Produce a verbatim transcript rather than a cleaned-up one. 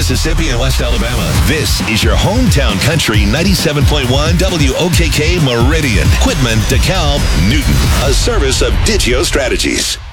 Mississippi, and West Alabama. This is your hometown country ninety-seven point one W O K K Meridian. Quitman, DeKalb, Newton. A service of Digio Strategies.